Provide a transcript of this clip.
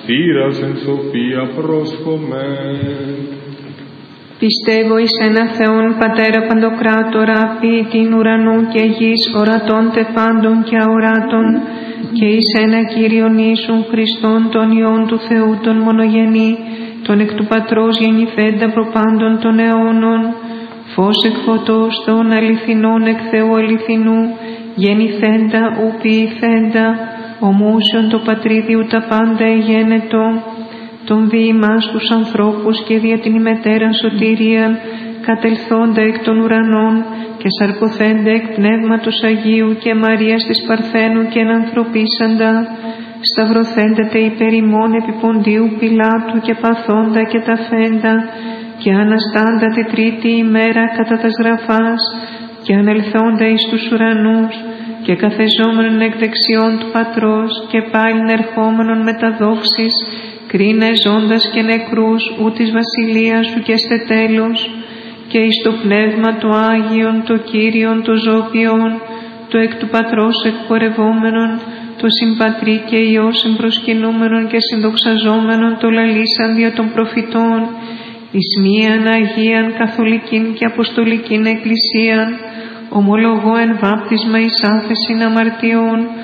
Θύρας εν σοφία πρόσχομεν. Πιστεύω εις ένα Θεόν Πατέρα Παντοκράτορα, ποιητήν ουρανού και γης, ορατών τε πάντων και αοράτων, και εις ένα Κύριον Ιησούν Χριστόν, τον Υιόν του Θεού, τον μονογενή, τον εκ του Πατρός γεννηθέντα προπάντων των αιώνων, φως εκ φωτός, των αληθινών εκ Θεού αληθινού, γεννηθέντα ου ποιηθέντα, ομούσιον το Πατρίδιου τα πάντα εγένετο, τον δι' ημάς τους ανθρώπους και δια την ημετέραν σωτηρίαν, κατελθόντα εκ των ουρανών και σαρκωθέντα εκ Πνεύματος Αγίου και Μαρίας της Παρθένου και ενανθρωπίσαντα, σταυρωθέντα τε υπέρ ημών επί Ποντίου Πιλάτου και παθόντα και ταφέντα, και αναστάντα τη τρίτη ημέρα κατά τας γραφάς, και ανελθόντα εις τους ουρανούς, και καθεζόμενον εκ δεξιών του Πατρός, και πάλιν ερχόμενον με τα δόξης, κρίνε ζώντας και νεκρούς, ου της βασιλείας σου και στε τέλος, και εις το Πνεύμα το Άγιον, το Κύριον, το ζωοποιόν, το εκ του Πατρός εκπορευόμενον, το συμπατρί και Υιός εμπροσκυνούμενον και συνδοξαζόμενον, το λαλήσαν δια των προφητών, εις μίαν Αγίαν καθολικήν και αποστολικήν εκκλησίαν, ομολογώ εν βάπτισμα εις άφεσιν αμαρτιών,